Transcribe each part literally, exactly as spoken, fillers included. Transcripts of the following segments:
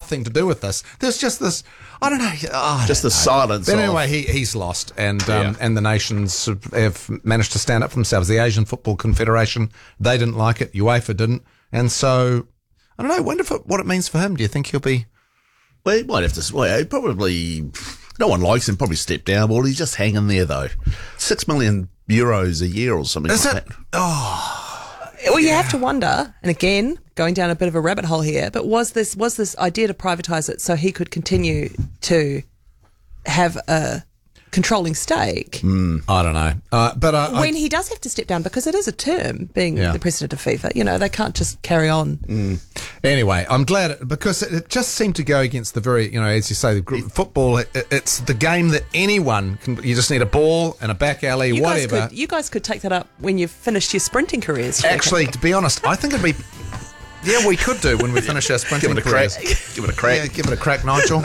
nothing to do with this. There's just this, I don't know. Oh, just the know. silence. But of, anyway, he, he's lost, and um, Yeah. and the nations have managed to stand up for themselves. The Asian Football Confederation, they didn't like it. UEFA didn't, and so I don't know. I wonder if it, what it means for him. Do you think he'll be? Well, he might have to. Well, he probably. No one likes him. Probably step down. Well, he's just hanging there though. Six million euros a year or something. Is like it? that. Oh, Well, you have to wonder, and again, going down a bit of a rabbit hole here, but was this was this idea to privatise it so he could continue to have a controlling stake I don't know. Uh, but uh, I, when he does have to step down, because it is a term being Yeah. the president of FIFA. You know, they can't just carry on. Anyway, I'm glad it, because it, it just seemed to go against the very, you know, as you say, the group, football. It, it's the game that anyone can. You just need a ball and a back alley, You guys, whatever. could, you guys could take that up when you've finished your sprinting careers. Actually, to be honest, I think it'd be. Yeah, we could do when we finish our sprinting Give it a crack. careers. Give it a crack. Yeah, give it a crack, Nigel.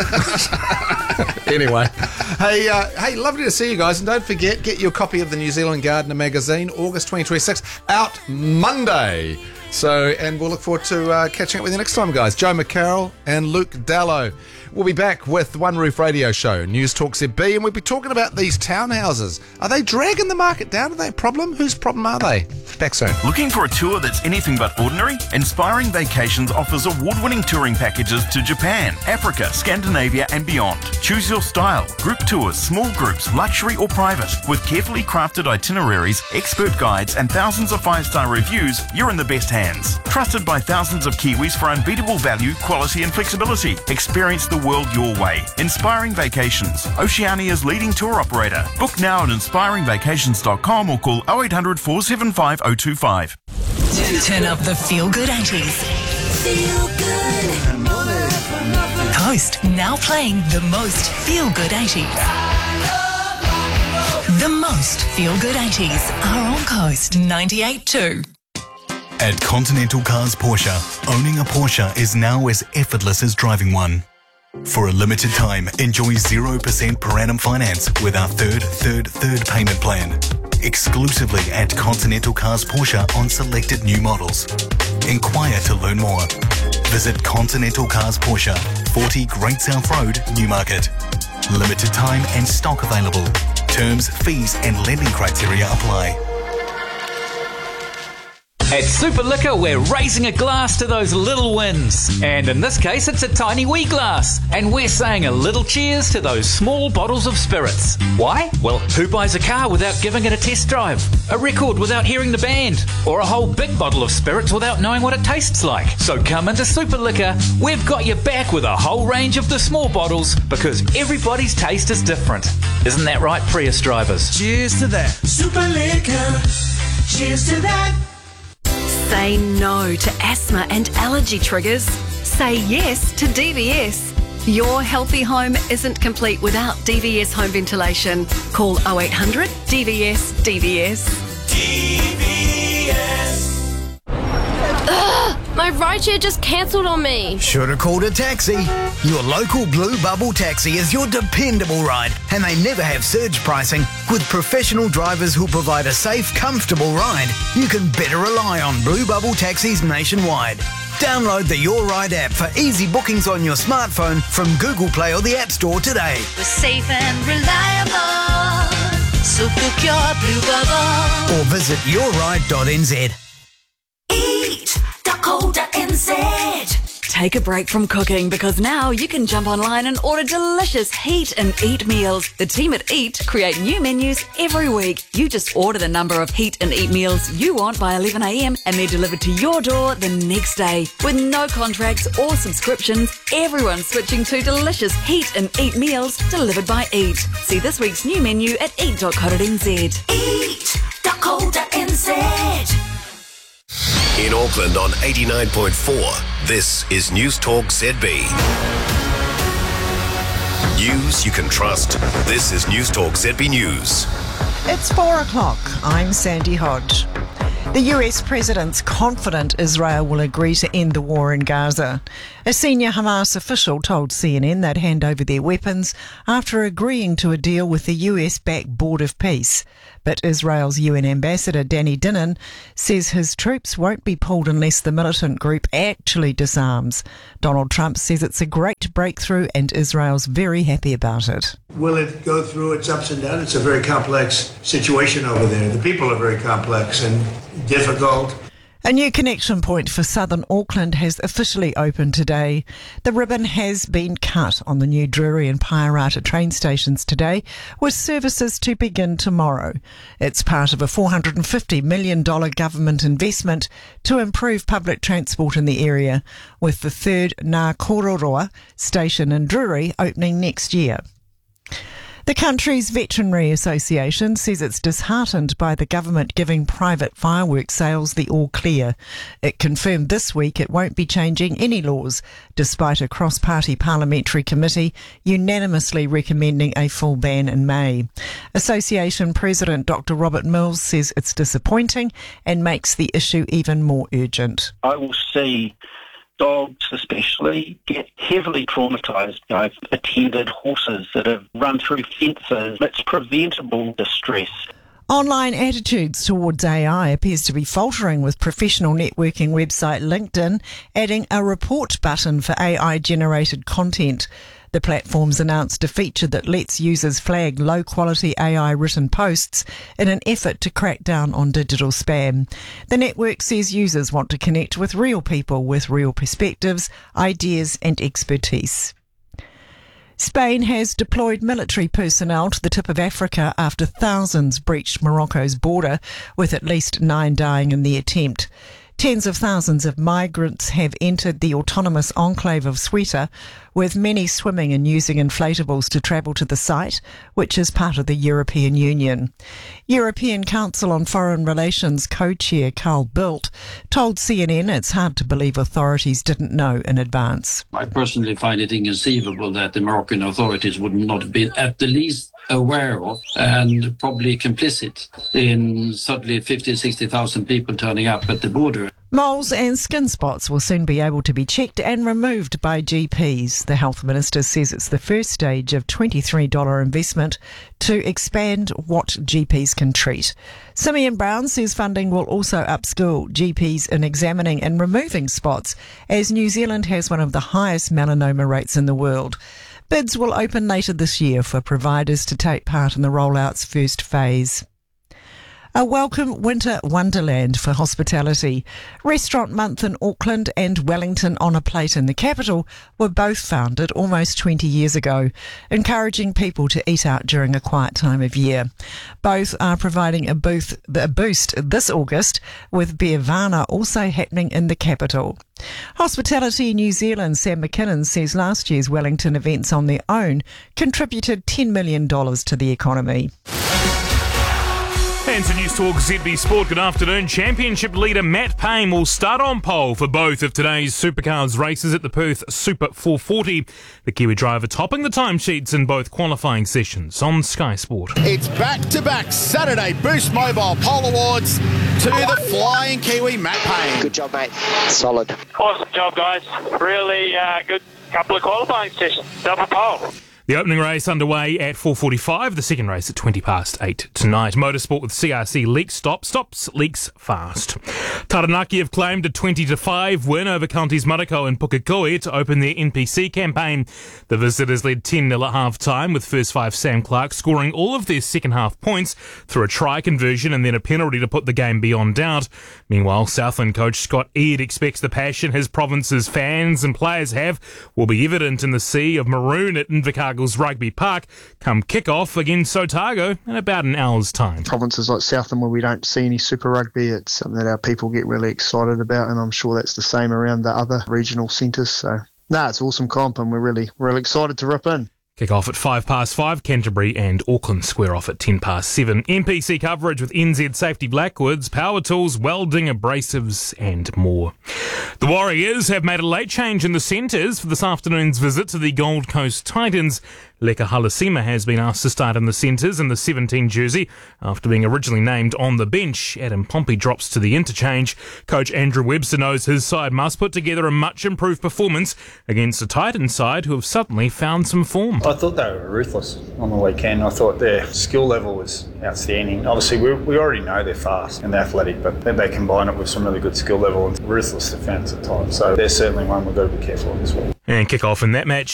Anyway, hey, uh, hey, lovely to see you guys, and don't forget, get your copy of the New Zealand Gardener magazine, August twenty twenty-six, out Monday. So, and we'll look forward to uh, catching up with you next time, guys. Joe McCarroll and Luke Dallow. We'll be back with One Roof Radio Show, News Talk Z B, and we'll be talking about these townhouses. Are they dragging the market down? Are they a problem? Whose problem are they? Back soon. Looking for a tour that's anything but ordinary? Inspiring Vacations offers award-winning touring packages to Japan, Africa, Scandinavia and beyond. Choose your style. Group tours, small groups, luxury or private. With carefully crafted itineraries, expert guides and thousands of five-star reviews, you're in the best hands. Trusted by thousands of Kiwis for unbeatable value, quality and flexibility. Experience the world your way. Inspiring Vacations, Oceania's leading tour operator. Book now at inspiring vacations dot com or call oh eight hundred, four seven five, oh two five. Turn up the Feel Good eighties. Feel Good. Coast now playing the most Feel Good eighties. The most Feel Good eighties are on Coast ninety-eight point two. At Continental Cars Porsche, owning a Porsche is now as effortless as driving one. For a limited time, enjoy zero percent per annum finance with our third, third, third payment plan. Exclusively at Continental Cars Porsche on selected new models. Inquire to learn more. Visit Continental Cars Porsche, forty Great South Road, Newmarket. Limited time and stock available. Terms, fees and lending criteria apply. At Super Liquor, we're raising a glass to those little wins. And in this case, it's a tiny wee glass. And we're saying a little cheers to those small bottles of spirits. Why? Well, who buys a car without giving it a test drive? A record without hearing the band? Or a whole big bottle of spirits without knowing what it tastes like? So come into Super Liquor. We've got your back with a whole range of the small bottles because everybody's taste is different. Isn't that right, Prius drivers? Cheers to that. Super Liquor. Cheers to that. Say no to asthma and allergy triggers. Say yes to D V S. Your healthy home isn't complete without D V S home ventilation. Call oh eight hundred D V S D V S. D V S. Ugh, my rideshare just cancelled on me. Should have called a taxi. Your local Blue Bubble taxi is your dependable ride, and they never have surge pricing. With professional drivers who provide a safe, comfortable ride, you can better rely on Blue Bubble taxis nationwide. Download the Your Ride app for easy bookings on your smartphone from Google Play or the App Store today. We're safe and reliable. So book your Blue Bubble. Or visit your ride dot n z. eat dot co dot n z. Take a break from cooking because now you can jump online and order delicious Heat and Eat meals. The team at Eat create new menus every week. You just order the number of Heat and Eat meals you want by eleven a m and they're delivered to your door the next day. With no contracts or subscriptions, everyone's switching to delicious Heat and Eat meals delivered by Eat. See this week's new menu at eat dot co dot n z. eat dot co dot n z. In Auckland on eighty-nine point four, this is News Talk Z B. News you can trust. This is News Talk Z B News. It's four o'clock. I'm Sandy Hodge. The U S president's confident Israel will agree to end the war in Gaza. A senior Hamas official told C N N they'd hand over their weapons after agreeing to a deal with the U S-backed Board of Peace. But Israel's U N ambassador Danny Dinnan says his troops won't be pulled unless the militant group actually disarms. Donald Trump says it's a great breakthrough and Israel's very happy about it. Will it go through its ups and downs? It's a very complex situation over there. The people are very complex and difficult. A new connection point for southern Auckland has officially opened today. The ribbon has been cut on the new Drury and Pairata train stations today, with services to begin tomorrow. It's part of a four hundred fifty million dollars government investment to improve public transport in the area, with the third Ngā Kororoa station in Drury opening next year. The country's Veterinary Association says it's disheartened by the government giving private fireworks sales the all clear. It confirmed this week it won't be changing any laws, despite a cross-party parliamentary committee unanimously recommending a full ban in May. Association President Doctor Robert Mills says it's disappointing and makes the issue even more urgent. I will see dogs especially get heavily traumatised. I've attended horses that have run through fences. It's preventable distress. Online attitudes towards A I appears to be faltering, with professional networking website LinkedIn adding a report button for A I-generated content. The platform's announced a feature that lets users flag low-quality A I-written posts in an effort to crack down on digital spam. The network says users want to connect with real people with real perspectives, ideas and expertise. Spain has deployed military personnel to the tip of Africa after thousands breached Morocco's border, with at least nine dying in the attempt. Tens of thousands of migrants have entered the autonomous enclave of Ceuta, with many swimming and using inflatables to travel to the site, which is part of the European Union. European Council on Foreign Relations co-chair Carl Bildt told C N N it's hard to believe authorities didn't know in advance. I personally find it inconceivable that the Moroccan authorities would not have been at the least aware of and probably complicit in suddenly fifty, sixty thousand people turning up at the border. Moles and skin spots will soon be able to be checked and removed by G Ps. The Health Minister says it's the first stage of twenty-three dollars investment to expand what G Ps can treat. Simeon Brown says funding will also upskill G Ps in examining and removing spots, as New Zealand has one of the highest melanoma rates in the world. Bids will open later this year for providers to take part in the rollout's first phase. A welcome winter wonderland for hospitality. Restaurant Month in Auckland and Wellington on a Plate in the capital were both founded almost twenty years ago, encouraging people to eat out during a quiet time of year. Both are providing a, booth, a boost this August, with Beervana also happening in the capital. Hospitality New Zealand Sam McKinnon says last year's Wellington events on their own contributed ten million dollars to the economy. And to News Talk Z B Sport, good afternoon. Championship leader Matt Payne will start on pole for both of today's Supercars races at the Perth Super four forty. The Kiwi driver topping the timesheets in both qualifying sessions on Sky Sport. It's back-to-back Saturday Boost Mobile Pole Awards to the flying Kiwi Matt Payne. Good job, mate. Solid. Awesome job, guys. Really uh, good couple of qualifying sessions. Double pole. The opening race underway at four forty-five, the second race at twenty past eight tonight. Motorsport with C R C Leak Stop. Stops, leaks fast. Taranaki have claimed a twenty to five win over Counties Mariko and Pukekohe to open their N P C campaign. The visitors led ten nil at half-time, with first five Sam Clark scoring all of their second-half points through a try conversion and then a penalty to put the game beyond doubt. Meanwhile, Southland coach Scott Eade expects the passion his province's fans and players have will be evident in the sea of maroon at Invercargill Rugby Park come kick-off against Otago in about an hour's time. Provinces like Southland, where we don't see any Super Rugby, it's something that our people get really excited about, and I'm sure that's the same around the other regional centres. So, no, nah, it's awesome comp, and we're really, really excited to rip in. Kick off at five past five, Canterbury and Auckland square off at ten past seven. N P C coverage with N Z Safety Blackwoods, power tools, welding, abrasives and more. The Warriors have made a late change in the centres for this afternoon's visit to the Gold Coast Titans. Leka Halasima has been asked to start in the centres in the seventeen jersey after being originally named on the bench. Adam Pompey drops to the interchange. Coach Andrew Webster knows his side must put together a much improved performance against a Titans side who have suddenly found some form. I thought they were ruthless on the weekend. I thought their skill level was outstanding. Obviously, we, we already know they're fast and athletic, but then they combine it with some really good skill level and ruthless defence at times. So they're certainly one we've got to be careful of as well. And kick off in that match